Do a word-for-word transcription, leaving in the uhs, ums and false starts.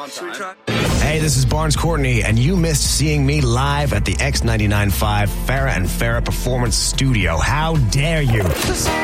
Hey, this is Barnes Courtney, and you missed seeing me live at the X ninety-nine point five Farrah and Farrah Performance Studio. How dare you?